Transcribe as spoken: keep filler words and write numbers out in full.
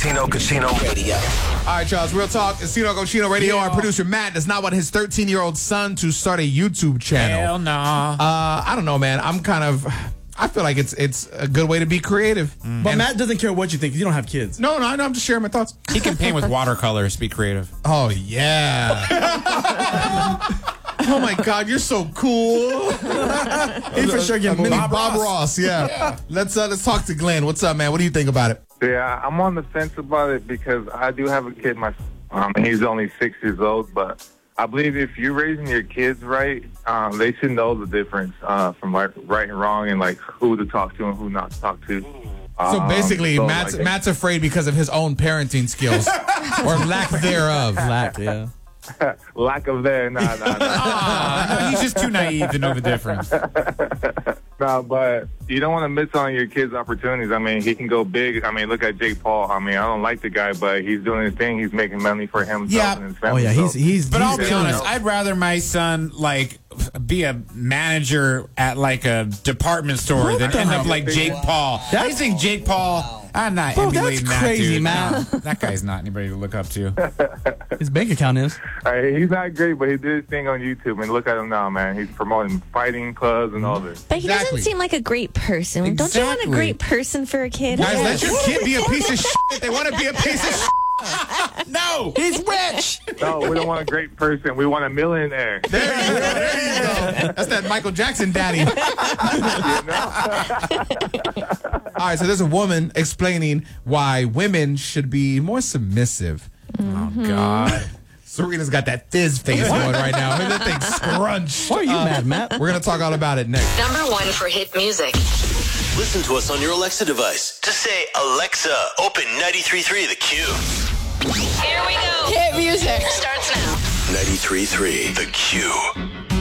Casino Casino Radio. All right, Charles, real talk. Casino Cochino Radio. Our producer, Matt, does not want his thirteen-year-old son to start a YouTube channel. Hell nah. Uh, I don't know, man. I'm kind of... I feel like it's it's a good way to be creative. Mm. But and Matt doesn't care what you think. You don't have kids. No, no, I know. I'm just sharing my thoughts. He can paint with watercolors, be creative. Oh, yeah. Oh, my God. You're so cool. He for sure get Mini Bob, Bob Ross. Ross, yeah. yeah. Let's, uh, let's talk to Glenn. What's up, man? What do you think about it? Yeah, I'm on the fence about it because I do have a kid myself. Um, and he's only six years old, but I believe if you're raising your kids right, um, they should know the difference uh, from like right and wrong and like who to talk to and who not to talk to. So Um, basically, so, Matt's, like, Matt's afraid because of his own parenting skills or lack thereof. Lack, yeah. lack of there, nah, nah, nah. Ah, he's just too naive to know the difference. No, but you don't want to miss on your kids' opportunities. I mean, he can go big. I mean, look at Jake Paul. I mean, I don't like the guy, but he's doing his thing. He's making money for himself Yeah. and his Oh, family. yeah. He's, so- he's, But he's I'll be killing honest, it. I'd rather my son like be a manager at like a department store What than the end hell? up like Jake Paul. I That's- think Jake Paul. I'm not Bro, that's emulating that crazy, dude. man. No, that guy's not anybody to look up to. His bank account is. Uh, he's not great, but he did his thing on YouTube, and look at him now, man. He's promoting fighting clubs and all this. But he Exactly. doesn't seem like a great person. Don't you want a Exactly. great person for a kid? Guys, let your kid be a piece of shit if they want to be a piece of shit. No, He's rich. No, we don't want a great person. We want a millionaire. There you go. There you go. That's that Michael Jackson daddy. All right, so there's a woman explaining why women should be more submissive. oh God. Serena's got that fizz face going right now. Maybe that thing's scrunched. Why are you Uh, mad, Matt? We're going to talk all about it next. Number one for hit music. Listen to us on your Alexa device. Just say, Alexa, open ninety-three point three The Q. Here we go. Hit music. Starts now. ninety-three point three The Q.